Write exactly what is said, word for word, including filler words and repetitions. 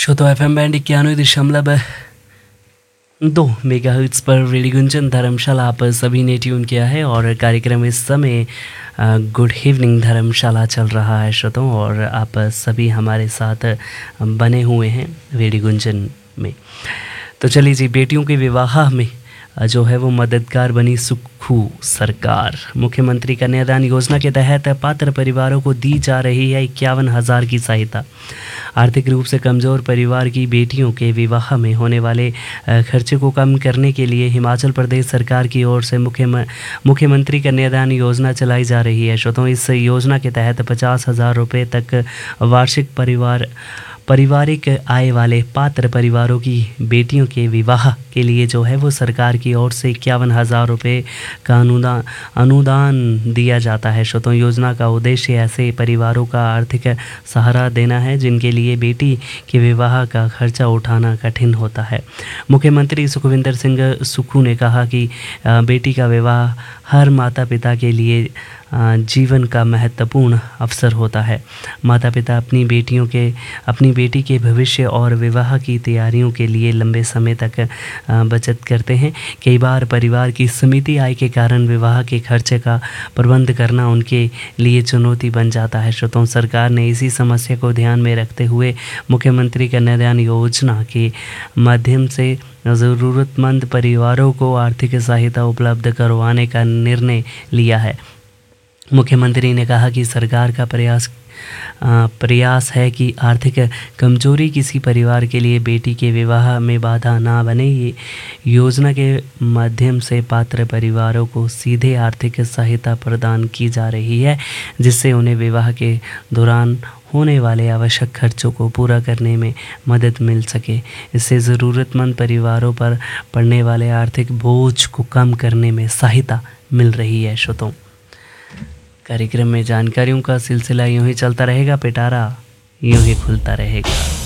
श्रोतो F M band इक्यानवे दशमलव दो मेगा हर्ट्ज पर रेडियो गुंजन धर्मशाला आप सभी ने ट्यून किया है और कार्यक्रम इस समय गुड इवनिंग धर्मशाला चल रहा है श्रोतों, और आप सभी हमारे साथ बने हुए हैं रेडियो गुंजन में। तो चलिए जी, बेटियों के विवाह में जो है वो मददगार बनी सुखू सरकार। मुख्यमंत्री कन्यादान योजना के तहत पात्र परिवारों को दी जा रही है इक्यावन हज़ार की सहायता। आर्थिक रूप से कमज़ोर परिवार की बेटियों के विवाह में होने वाले खर्चे को कम करने के लिए हिमाचल प्रदेश सरकार की ओर से मुख्य मुख्यमंत्री कन्यादान योजना चलाई जा रही है। श्रोतों, इस योजना के तहत पचास हज़ार रुपये तक वार्षिक परिवार पारिवारिक आय वाले पात्र परिवारों की बेटियों के विवाह के लिए जो है वो सरकार की ओर से इक्यावन हज़ार रुपये का अनुदान अनुदान दिया जाता है। श्रोतों, योजना का उद्देश्य ऐसे परिवारों का आर्थिक सहारा देना है जिनके लिए बेटी के विवाह का खर्चा उठाना कठिन होता है। मुख्यमंत्री सुखविंदर सिंह सुक्खू ने कहा कि बेटी का विवाह हर माता पिता के लिए जीवन का महत्वपूर्ण अवसर होता है। माता पिता अपनी बेटियों के अपनी बेटी के भविष्य और विवाह की तैयारियों के लिए लंबे समय तक बचत करते हैं। कई बार परिवार की सीमित आय के कारण विवाह के खर्चे का प्रबंध करना उनके लिए चुनौती बन जाता है। श्रोतों, सरकार ने इसी समस्या को ध्यान में रखते हुए मुख्यमंत्री कन्यादान योजना के माध्यम से ज़रूरतमंद परिवारों को आर्थिक सहायता उपलब्ध करवाने का निर्णय लिया है। मुख्यमंत्री ने कहा कि सरकार का प्रयास आ, प्रयास है कि आर्थिक कमजोरी किसी परिवार के लिए बेटी के विवाह में बाधा ना बने। ये योजना के माध्यम से पात्र परिवारों को सीधे आर्थिक सहायता प्रदान की जा रही है, जिससे उन्हें विवाह के दौरान होने वाले आवश्यक खर्चों को पूरा करने में मदद मिल सके। इससे ज़रूरतमंद परिवारों पर पड़ने वाले आर्थिक बोझ को कम करने में सहायता मिल रही है। श्रोतों, कार्यक्रम में जानकारियों का सिलसिला यूं ही चलता रहेगा, पिटारा यूं ही खुलता रहेगा।